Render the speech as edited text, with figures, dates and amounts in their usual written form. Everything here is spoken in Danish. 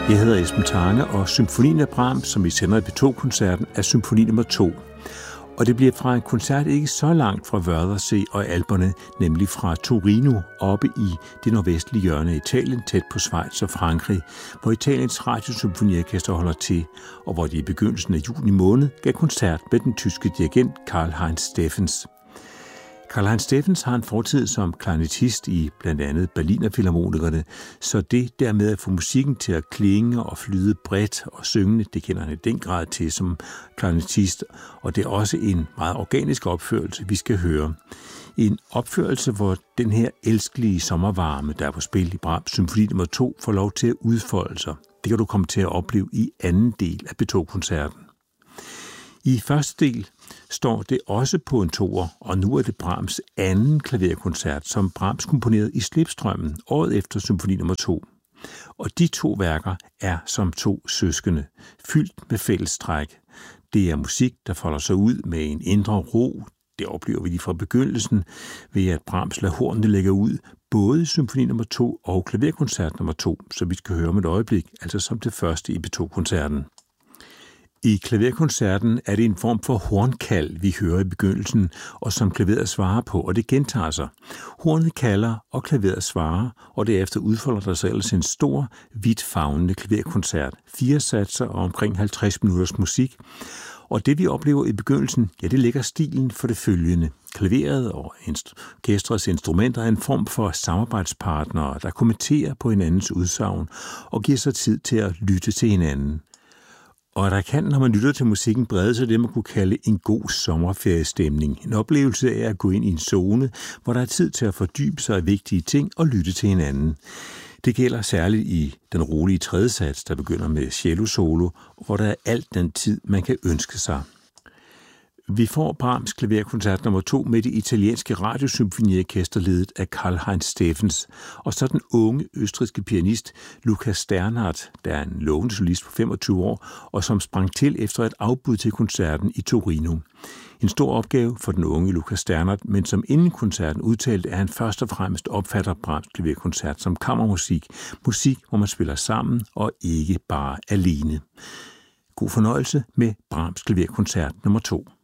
Jeg hedder Esben Tange, og symfonien af Brahms, som vi sender i P2-koncerten, er symfoni nummer 2. Og det bliver fra en koncert ikke så langt fra Wörthersee og Alperne, nemlig fra Torino, oppe i det nordvestlige hjørne af Italien, tæt på Schweiz og Frankrig, hvor Italiens radiosymfoniorkester holder til, og hvor de i begyndelsen af juni måned gav koncert med den tyske dirigent Karl-Heinz Steffens. Karl-Heinz Steffens har en fortid som klarinettist i blandt andet Berliner Philharmonikerne, så det der med at få musikken til at klinge og flyde bredt og syngende, det kender han i den grad til som klarinettist, og det er også en meget organisk opførelse, vi skal høre. En opførelse, hvor den her elskelige sommervarme, der er på spil i Brahms symfoni nummer 2, får lov til at udfolde sig. Det kan du komme til at opleve i anden del af P2-koncerten. I første del står det også på en toer, og nu er det Brahms anden klaverkoncert, som Brahms komponerede i slipstrømmen året efter symfoni nummer 2. Og de to værker er som to søskende, fyldt med fællestræk. Det er musik, der folder sig ud med en indre ro. Det oplever vi lige fra begyndelsen ved, at Brahms lader hornene lægge ud, både i symfoni nummer 2 og klaverkoncert nummer 2, så vi skal høre om et øjeblik, altså som det første i P2-koncerten. I klaverkoncerten er det en form for hornkald, vi hører i begyndelsen, og som klaveret svarer på, og det gentager sig. Hornet kalder, og klaveret svarer, og derefter udfolder der sig ellers en stor, vidt favnende klaverkoncert. 4 satser og omkring 50 minutters musik. Og det vi oplever i begyndelsen, ja, det lægger stilen for det følgende. Klaveret og orkestrets instrumenter er en form for samarbejdspartnere, der kommenterer på hinandens udsagn og giver sig tid til at lytte til hinanden. Og der kan, når man lytter til musikken, brede sig det, man kunne kalde en god sommerferiestemning. En oplevelse af at gå ind i en zone, hvor der er tid til at fordybe sig i vigtige ting og lytte til hinanden. Det gælder særligt i den rolige tredje sats, der begynder med cello-solo, hvor der er alt den tid, man kan ønske sig. Vi får Brahms klaverkoncert nummer 2 med det italienske radiosymfoniorkester ledet af Karl-Heinz Steffens, og så den unge østrigske pianist Lukas Sternhardt, der er en lovende solist på 25 år, og som sprang til efter et afbud til koncerten i Torino. En stor opgave for den unge Lukas Sternhardt, men som inden koncerten udtalte, at han først og fremmest opfatter Brahms klaverkoncert som kammermusik, musik, hvor man spiller sammen og ikke bare alene. God fornøjelse med Brahms klaverkoncert nummer 2.